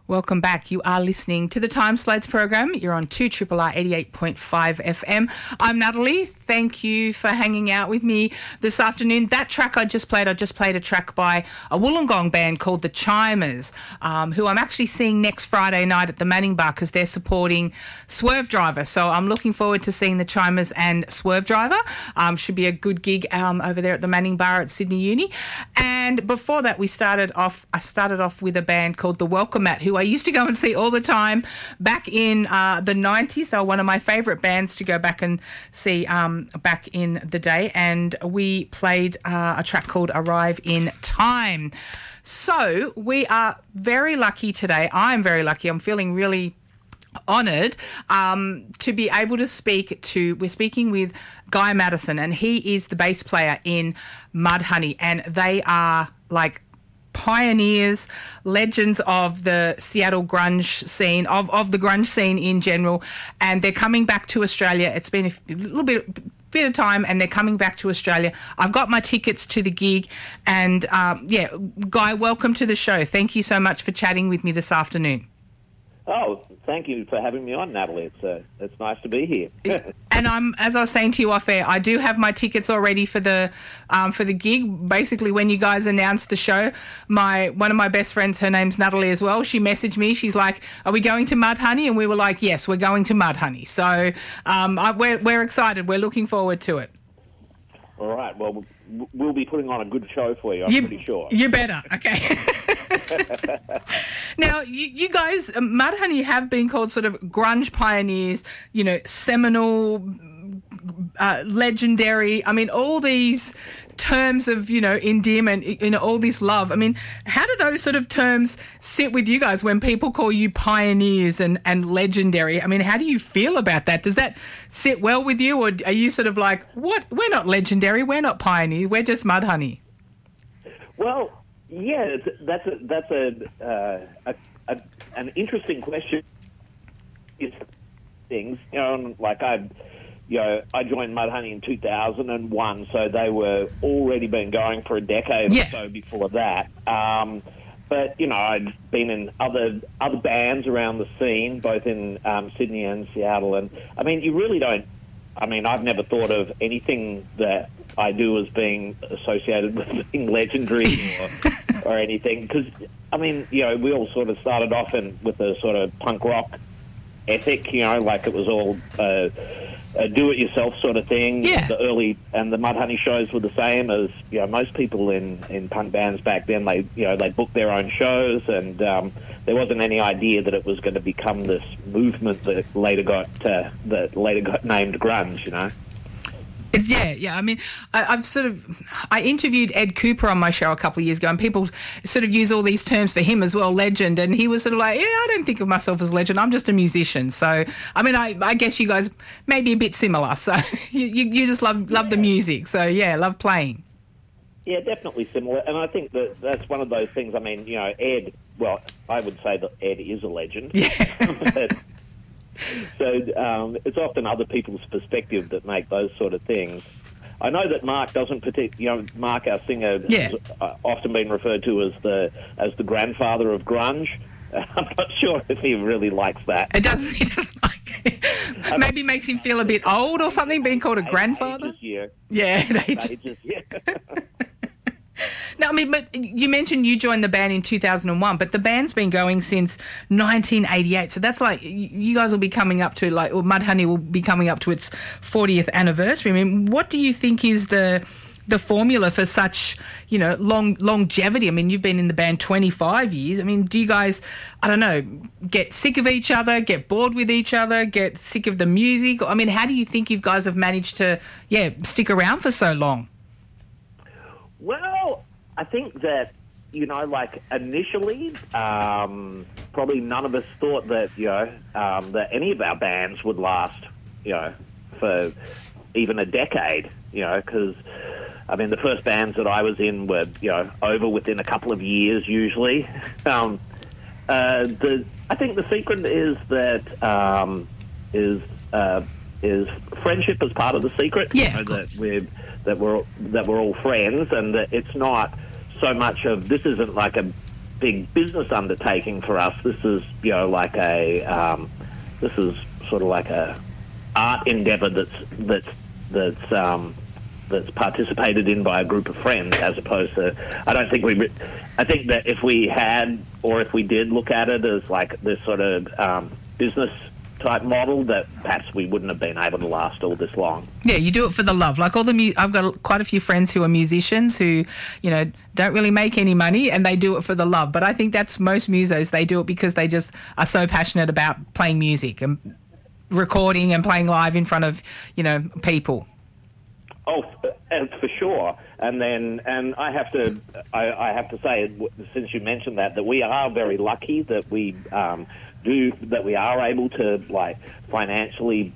Welcome back. You are listening to the Time Slides program. You're on 2RRR 88.5 FM. I'm Natalie. Thank you for hanging out with me this afternoon. That track I just played a track by a Wollongong band called The Chimers, who I'm actually seeing next Friday night at the Manning Bar because they're supporting Swerve Driver. So I'm looking forward to seeing The Chimers and Swerve Driver. Should be a good gig over there at the Manning Bar at Sydney Uni. And before that, I started off with a band called The Welcome Mat, who I used to go and see all the time back in the 90s. They were one of my favourite bands to go back and see back in the day. And we played a track called Arrive in Time. So we are very lucky today. I'm very lucky. I'm feeling really honoured to be able to we're speaking with Guy Maddison, and he is the bass player in Mudhoney, and they are like pioneers, legends of the Seattle grunge scene, of the grunge scene in general, and they're coming back to Australia. It's been a little bit of time, and they're coming back to Australia. I've got my tickets to the gig, and Guy, welcome to the show. Thank you so much for chatting with me this afternoon. Oh, thank you for having me on, Natalie. It's nice to be here. And as I was saying to you off air, I do have my tickets already for the gig. Basically, when you guys announced the show, one of my best friends, her name's Natalie as well, she messaged me. She's like, "Are we going to Mudhoney?" And we were like, "Yes, we're going to Mudhoney." So we're excited. We're looking forward to it. All right. Well, we'll be putting on a good show for you, I'm pretty sure. You better. Okay. Now, you guys, Mudhoney have been called sort of grunge pioneers, seminal, legendary. I mean, all these terms of, endearment, all this love. I mean, how do those sort of terms sit with you guys when people call you pioneers and legendary? I mean, how do you feel about that? Does that sit well with you, or are you sort of like, what? We're not legendary, we're not pioneers, we're just Mudhoney? Well, yeah, that's an interesting question. It's things, like I joined Mudhoney in 2001, so they were already been going for a decade or so before that. But I'd been in other bands around the scene, both in Sydney and Seattle, and I mean, you really don't. I mean, I've never thought of anything that I do as being associated with being legendary or anything, because I mean, we all sort of started off with a sort of punk rock ethic, like it was all a do-it-yourself sort of thing. Yeah. The Mudhoney shows were the same as most people in punk bands back then. They booked their own shows, and there wasn't any idea that it was going to become this movement that later got named grunge. It's, I mean, I interviewed Ed Cooper on my show a couple of years ago, and people sort of use all these terms for him as well, legend, and he was sort of like, I don't think of myself as legend, I'm just a musician. So, I mean, I guess you guys may be a bit similar, so you just love the music, so love playing. Yeah, definitely similar, and I think that's one of those things. I mean, Ed, well, I would say that Ed is a legend. Yeah. So it's often other people's perspective that make those sort of things. I know that Mark doesn't Mark, our singer, has often been referred to as the grandfather of grunge. I'm not sure if he really likes that. He doesn't like it. Maybe makes him feel a bit old or something, being called a grandfather. Ages, it ages. Now, I mean, but you mentioned you joined the band in 2001, but the band's been going since 1988. So that's like, you guys will be coming up to, Mudhoney will be coming up to its 40th anniversary. I mean, what do you think is the formula for such, longevity? I mean, you've been in the band 25 years. I mean, do you guys, I don't know, get sick of each other, get bored with each other, get sick of the music? I mean, how do you think you guys have managed to, stick around for so long? Well, I think that, initially, probably none of us thought that, that any of our bands would last, for even a decade, because, I mean, the first bands that I was in were, over within a couple of years usually. I think the secret is that, is friendship as part of the secret. Yeah, that we're all friends, and that it's not so much of, this isn't like a big business undertaking for us. This is, like this is sort of like a art endeavour that's participated in by a group of friends, as opposed to, I think that if we had, or if we did look at it as like this sort of business type model, that perhaps we wouldn't have been able to last all this long. Yeah, you do it for the love. Like I've got quite a few friends who are musicians who, don't really make any money, and they do it for the love. But I think that's most musos. They do it because they just are so passionate about playing music and recording and playing live in front of, people. Oh, for sure. And I have to say, since you mentioned that we are very lucky that we are able to, like, financially,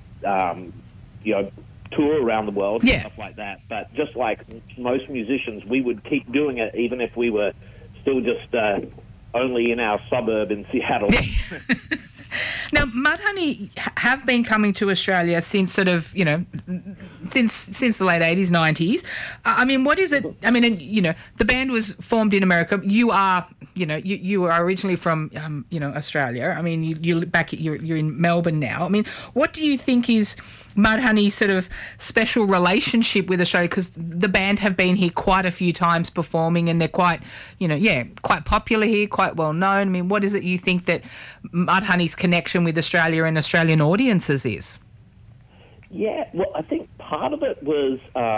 tour around the world and stuff like that. But just like most musicians, we would keep doing it even if we were still just only in our suburb in Seattle. Now, Mudhoney have been coming to Australia since sort of, since the late 80s, 90s. I mean, what is it? I mean, the band was formed in America. You are, you are originally from, Australia. I mean, you're in Melbourne now. I mean, what do you think is Mudhoney's sort of special relationship with Australia? Because the band have been here quite a few times performing, and they're quite, quite popular here, quite well known. I mean, what is it you think that Mudhoney's connection with Australia and Australian audiences is? Yeah, well, I think part of it was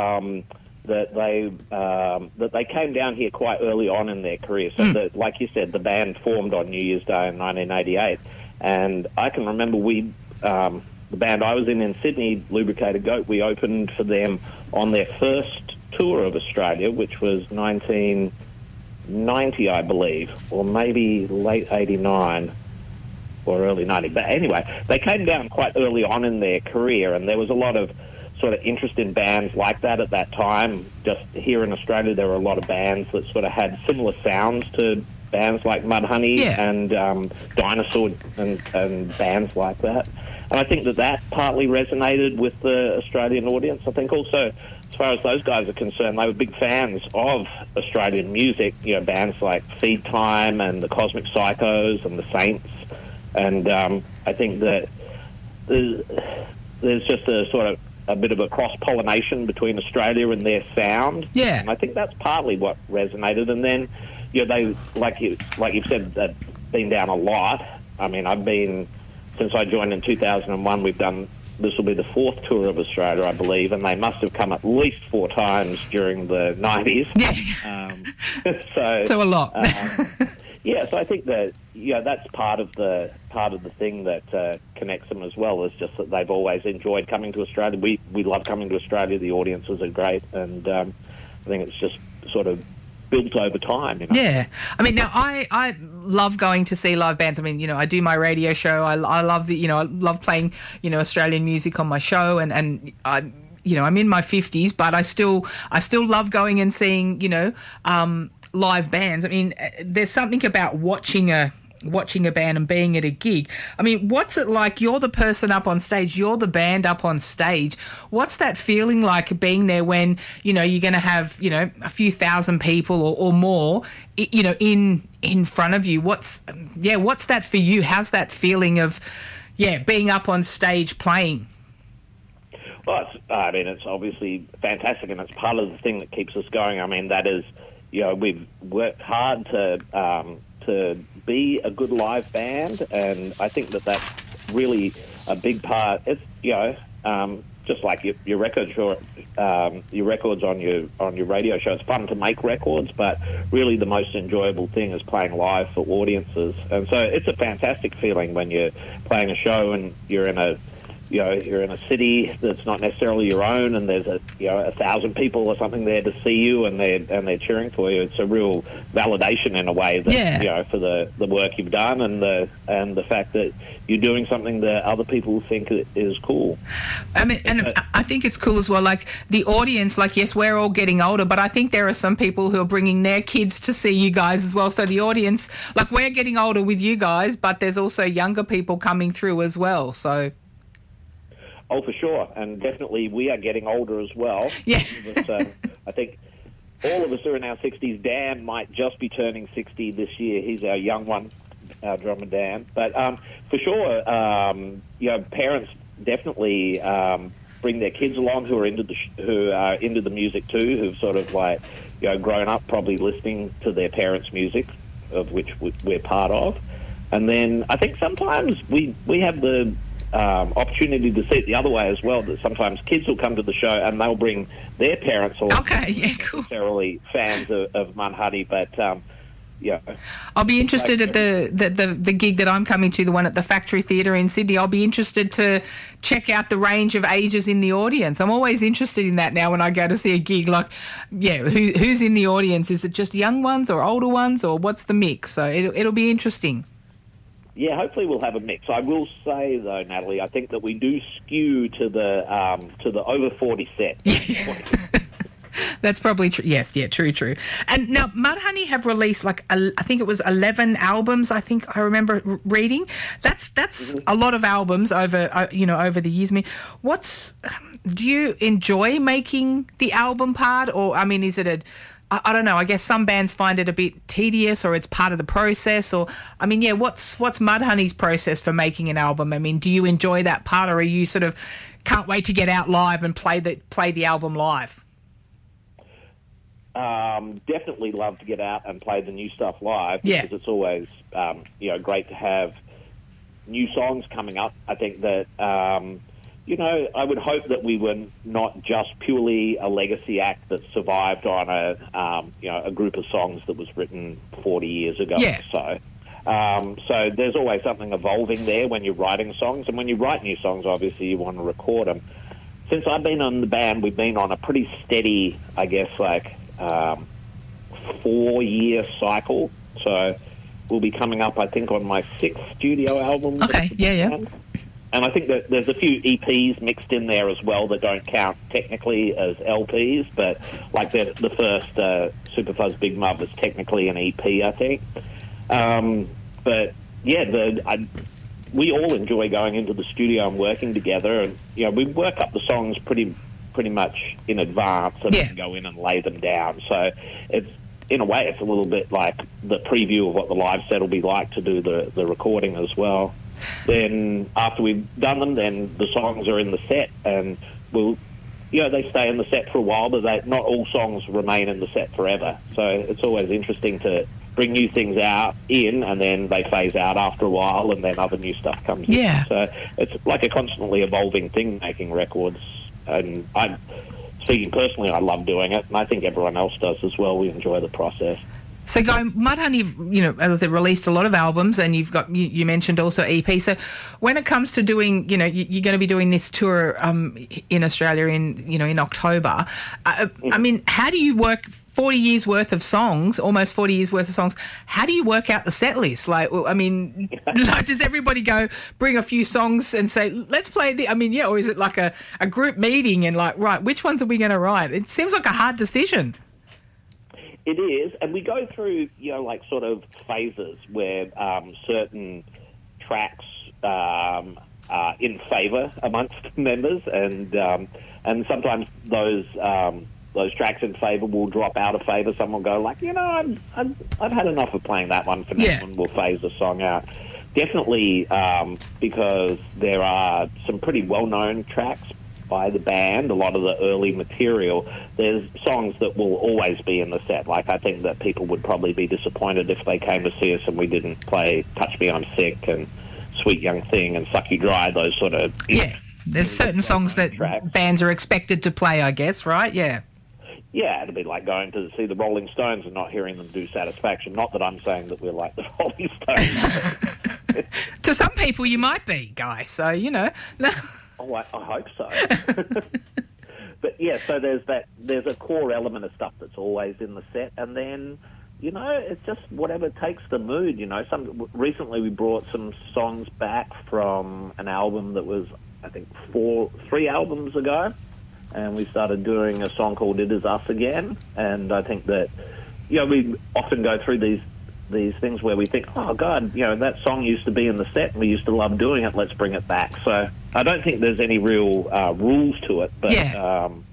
that they came down here quite early on in their career. So, like you said, the band formed on New Year's Day in 1988, and I can remember the band I was in Sydney, Lubricated Goat, we opened for them on their first tour of Australia, which was 1990, I believe, or maybe late 89 or early 90. But anyway, they came down quite early on in their career, and there was a lot of sort of interest in bands like that at that time. Just here in Australia, there were a lot of bands that sort of had similar sounds to bands like Mudhoney and Dinosaur and bands like that. And I think that partly resonated with the Australian audience. I think also, as far as those guys are concerned, they were big fans of Australian music, bands like Feed Time and the Cosmic Psychos and the Saints. And I think that there's just a bit of a cross-pollination between Australia and their sound. Yeah. And I think that's partly what resonated. And then, they, like you've said, they've been down a lot. I mean, since I joined in 2001, this will be the fourth tour of Australia, I believe, and they must have come at least 4 times during the 90s. Yeah. So a lot. So I think that that's part of the thing that connects them as well, is just that they've always enjoyed coming to Australia. We love coming to Australia. The audiences are great, and I think it's just sort of built over time. Yeah. I mean, now I love going to see live bands. I mean, I do my radio show. I love I love playing, Australian music on my show, and I'm in my 50s, but I still love going and seeing, live bands. I mean, there's something about watching a band and being at a gig. I mean, what's it like? You're the person up on stage. You're the band up on stage. What's that feeling like, being there when, you're going to have, a few thousand people or more, in front of you? What's that for you? How's that feeling of, being up on stage playing? Well, it's obviously fantastic, and it's part of the thing that keeps us going. I mean, that is, we've worked hard to be a good live band, and I think that that's really a big part. It's just like your records, your records on your radio show. It's fun to make records, but really the most enjoyable thing is playing live for audiences. And so it's a fantastic feeling when you're playing a show and you're in a city that's not necessarily your own, and there's 1,000 people or something there to see you, and they're cheering for you. It's a real validation in a way that for the work you've done, and the fact that you're doing something that other people think is cool. I mean, and I think it's cool as well. Like the audience, yes, we're all getting older, but I think there are some people who are bringing their kids to see you guys as well. So the audience, we're getting older with you guys, but there's also younger people coming through as well. So. Oh, for sure, and definitely we are getting older as well. Yeah. But, I think all of us are in our 60s. Dan might just be turning 60 this year. He's our young one, our drummer Dan. But for sure, parents definitely bring their kids along who are into the music too, who've sort of grown up probably listening to their parents' music, of which we're part of. And then I think sometimes we have the opportunity to see it the other way as well, that sometimes kids will come to the show and they'll bring their parents along. Okay, yeah, cool. Not necessarily fans of Mudhoney, but yeah. I'll be interested at the gig that I'm coming to, the one at the Factory Theatre in Sydney. I'll be interested to check out the range of ages in the audience. I'm always interested in that now when I go to see a gig. Like, yeah, who's in the audience? Is it just young ones or older ones, or what's the mix? So it'll be interesting. Yeah, hopefully we'll have a mix. I will say though, Natalie, I think that we do skew to the over 40 set. That's probably true. Yes, yeah, true. And now Mudhoney have released I think it was 11 albums. I think I remember reading. That's a lot of albums over the years. I mean, do you enjoy making the album part, or I mean, is it I don't know. I guess some bands find it a bit tedious, or it's part of the process. Or I mean, yeah, what's Mudhoney's process for making an album? I mean, do you enjoy that part, or are you sort of can't wait to get out live and play the album live? Definitely love to get out and play the new stuff live, because it's always great to have new songs coming up. I think that I would hope that we were not just purely a legacy act that survived on a group of songs that was written 40 years ago or so. So there's always something evolving there when you're writing songs, and when you write new songs, obviously you want to record them. Since I've been on the band, we've been on a pretty steady, I guess, 4-year cycle. So we'll be coming up, I think, on my 6th studio album. Okay, yeah. And I think that there's a few EPs mixed in there as well that don't count technically as LPs, but like the first Superfuzz Big Mud was technically an EP, I think. But yeah, we all enjoy going into the studio and working together, and we work up the songs pretty much in advance and then go in and lay them down. So it's, in a way, it's a little bit like the preview of what the live set will be like to do the recording as well. Then after we've done them, then the songs are in the set, and they stay in the set for a while, but not all songs remain in the set forever. So it's always interesting to bring new things out in, and then they phase out after a while, and then other new stuff comes in. So it's like a constantly evolving thing, making records. And speaking personally, I love doing it, and I think everyone else does as well. We enjoy the process. So, Guy, Mudhoney, as I said, released a lot of albums, and you mentioned also EP. So, when it comes to doing, you're going to be doing this tour in Australia in October. I mean, how do you work 40 years worth of songs, almost 40 years worth of songs? How do you work out the set list? Does everybody go bring a few songs and say, let's play or is it like a group meeting and right, which ones are we going to write? It seems like a hard decision. It is, and we go through, sort of phases where certain tracks are in favour amongst members, and sometimes those tracks in favour will drop out of favour. Someone will go I've had enough of playing that one for now, and we'll phase the song out. Definitely, because there are some pretty well-known tracks by the band, a lot of the early material, there's songs that will always be in the set. I think that people would probably be disappointed if they came to see us and we didn't play Touch Me, I'm Sick and Sweet Young Thing and Suck You Dry, those sort of... Yeah, there's certain songs that bands are expected to play, I guess, right? Yeah. Yeah, it'd be like going to see the Rolling Stones and not hearing them do Satisfaction. Not that I'm saying that we're like the Rolling Stones. To some people you might be, Guy, so, Oh, I hope so. But yeah, so there's a core element of stuff that's always in the set, and then it's just whatever takes the mood. Recently we brought some songs back from an album that was, I think, 3 albums ago, and we started doing a song called It Is Us Again. And I think that we often go through these things where we think, oh God, that song used to be in the set and we used to love doing it, let's bring it back. So I don't think there's any real rules to it, but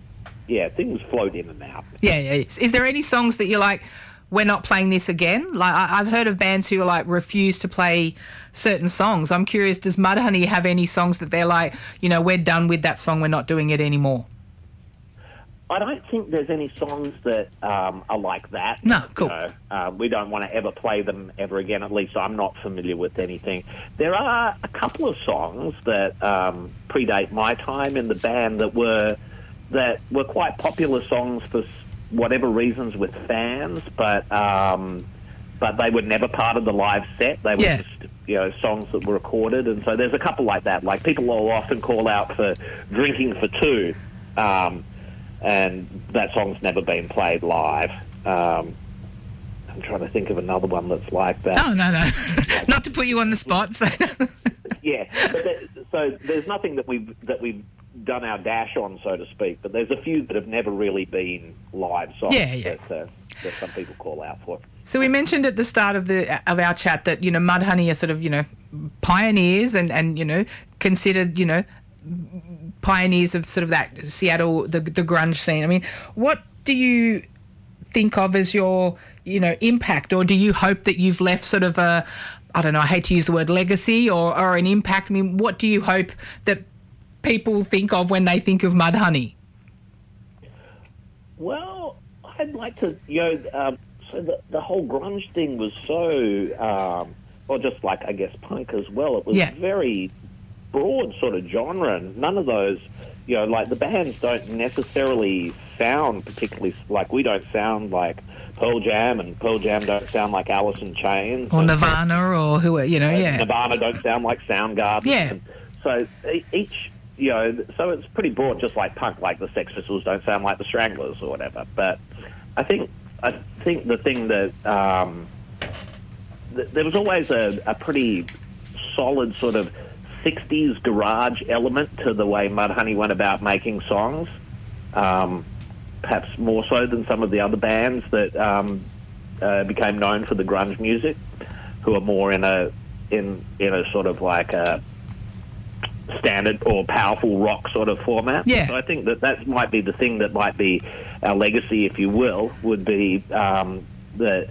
things float in and out. Yeah. Is there any songs that you're like, we're not playing this again? Like, I've heard of bands who are like refuse to play certain songs. I'm curious, does Mudhoney have any songs that they're like, we're done with that song, we're not doing it anymore? I don't think there's any songs that are like that. No, cool. We don't want to ever play them ever again. At least I'm not familiar with anything. There are a couple of songs that predate my time in the band that were quite popular songs for whatever reasons with fans, but they were never part of the live set. They were just songs that were recorded, and so there's a couple like that. Like, people will often call out for "Drinking for Two," and that song's never been played live. I'm trying to think of another one that's like that. Oh, no. Not to put you on the spot. So. Yeah, so there's nothing that we've done our dash on, so to speak, but there's a few that have never really been live songs that some people call out for. So we mentioned at the start of our chat that Mudhoney are sort of pioneers and considered pioneers of sort of that Seattle the grunge scene. I mean, what do you think of as your impact, or do you hope that you've left sort of a, I don't know, I hate to use the word legacy or an impact? I mean, what do you hope that people think of when they think of Mudhoney? Well, I'd like to, so the whole grunge thing was so, just like, I guess, punk as well. It was very broad sort of genre, and none of those, like, the bands don't necessarily sound particularly, like, we don't sound like Pearl Jam, and Pearl Jam don't sound like Alice in Chains. Or Nirvana, or who, Nirvana don't sound like Soundgarden. Yeah. And so each... so it's pretty broad, just like punk, like the Sex Pistols don't sound like the Stranglers or whatever. But I think the thing that there was always a pretty solid sort of 60s garage element to the way Mudhoney went about making songs, perhaps more so than some of the other bands that became known for the grunge music, who are more in a sort of like a standard or powerful rock sort of format. Yeah. So I think that might be the thing that might be our legacy, if you will, would be the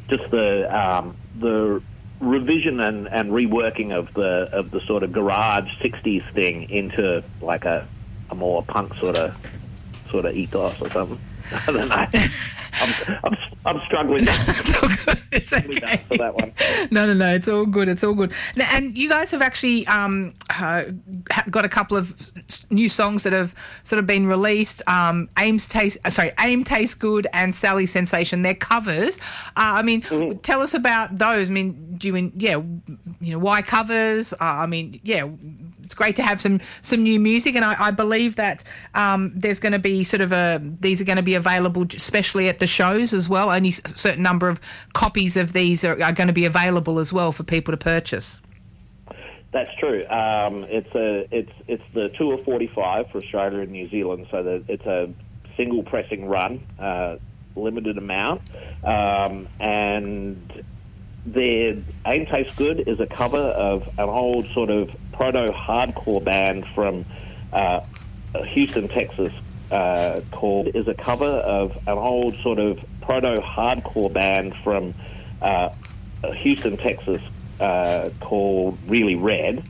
revision and reworking of the sort of garage 60s thing into like a more punk sort of ethos or something. I don't know. I'm struggling. It's all good. It's okay. For that one. No. It's all good. It's all good. Now, and you guys have actually got a couple of new songs that have sort of been released. Aim Tastes Good and Sally Sensation. They're covers. Tell us about those. I mean, why covers? It's great to have some new music, and I believe that there's going to be these are going to be available, especially at the shows as well. Only a certain number of copies of these are going to be available as well for people to purchase. That's true. It's the Tour 45 for Australia and New Zealand, so that it's a single pressing run, limited amount, and the Aim Tastes Good is a cover of an old sort of proto-hardcore band from Houston, Texas, called Really Red.